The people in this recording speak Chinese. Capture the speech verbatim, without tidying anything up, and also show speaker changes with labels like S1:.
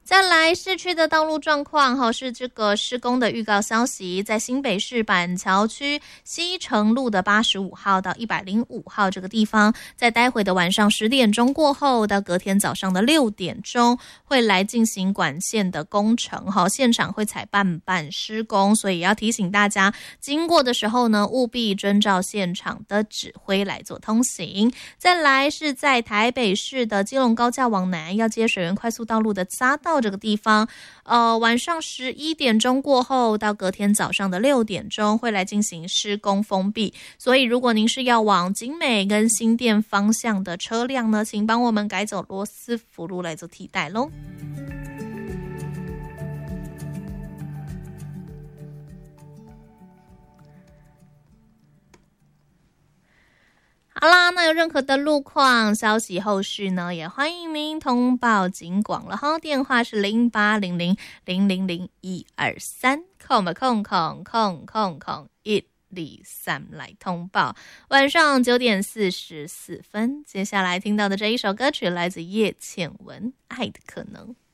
S1: 再来市区的道路状况哈，是这个施工的预告消息，在新北市板桥区西城路的八十五号到一百零五号这个地方，在待会的晚上十点钟过后到隔天早上的六点钟会来进行管线的工程哈，现场会采半半施工，所以要提醒大家经过的时候呢，务必遵照现场的指挥来做通行。再来是在台北市的基隆高架往南要接水源快速道路的匝道这个地方，呃，晚上十一点钟过后到隔天早上的六点钟会来进行施工封闭，所以如果您是要往景美跟新店方向的车辆呢，请帮我们改走罗斯福路来做替代咯。好啦，那有任何的路况消息后续呢，也欢迎您通报警广了哈，电话是零八零零零零零一二三，空吧空空空空空一二三来通报。晚上九点四十四分，接下来听到的这一首歌曲来自叶倩文，《爱的可能》。